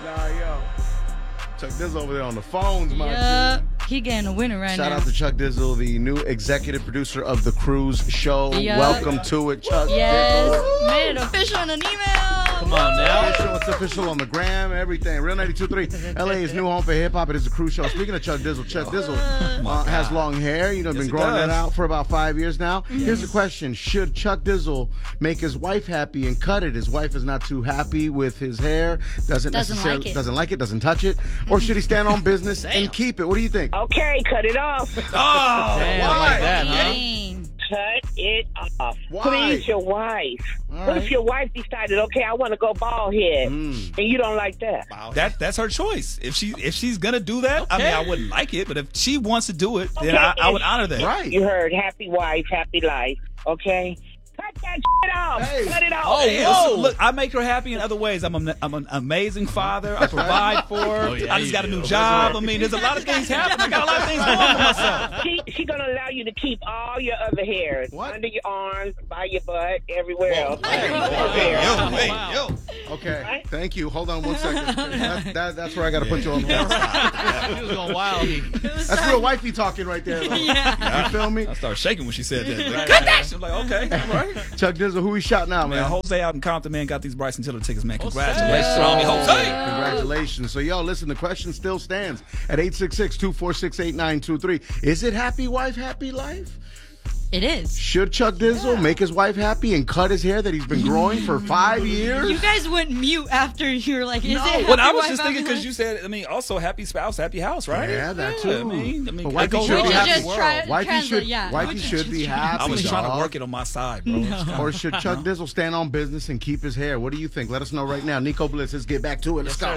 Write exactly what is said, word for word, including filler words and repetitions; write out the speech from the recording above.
Nah, yo. Chuck Dizzle over there on the phones, my Yeah, dude. he getting a winner right Shout now. out to Chuck Dizzle, the new executive producer of The Cruise Show. Yup. Welcome to it, Chuck Yes, Dizzle. made it official in an email. Come on now. Official, it's official on the gram, everything. Real ninety-two point three, L A's new home for hip hop. It is The Cruise Show. Speaking of Chuck Dizzle, Chuck Dizzle uh, has long hair. You know, Yes, been he growing does. that out for about five years now. Here's the question: should Chuck Dizzle make his wife happy and cut it? His wife is not too happy with his hair. Doesn't, Doesn't necessarily like it. doesn't like it. Doesn't touch it. Or should he stand on business and keep it? What do you think? Okay, cut it off. Oh, Why? damn, like that, huh? Dang. Cut it off. Why? Please, your wife. All What right. if your wife decided, okay, I want to go bald head, Mm. and you don't like that? That that's her choice. If she if she's gonna do that, I mean, I wouldn't like it, but if she wants to do it, then Okay, I, I would if- honor that. Right. You heard happy wife, happy life. Okay, cut that shit off. Hey. Cut it off. Oh, man. whoa. Look, I make her happy in other ways. I'm, a, I'm an amazing father. I provide for her. Oh, yeah, I just you got a do. new job. I mean, there's a lot of things happening. I got a lot of things going on for myself. She she gonna allow you to keep all your other hairs What? under your arms, by your butt, everywhere else. Hey, Hey, yo, hey, yo. Okay, Right? thank you. Hold on one second. That, that, that's where I got to put you on the hold. He was going wild. That's real wifey talking right there. Though. Yeah. You feel me? I started shaking when she said that. Like, Right, Cut right. that shit. I'm like, okay, all right. Chuck Dizzle, who we shouting out, Man, man? Jose out in Compton, man, got these Bryson Tiller tickets, man. Jose. Congratulations on me, Jose. Congratulations. So, yo, listen, the question still stands at eight six six, two four six, eight nine two three. Is it happy wife, happy life? It is. Should Chuck Dizzle make his wife happy and cut his hair that he's been growing for five years? You guys went mute after you were like, is No. it Well, I happy was wife, just happy thinking because life? you said, I mean, also happy spouse, happy house, right? Yeah, that Yeah, too. I mean, I mean, But it wifey goes should all be We around happy. should the just world. try- Wifey translate, should, yeah. wifey We should be happy. I was trying to dog. work it on my side, bro. Or should Chuck Dizzle stand on business and keep his hair? What do you think? Let us know right now. Nico Bliss, let's get back to it. Let's go.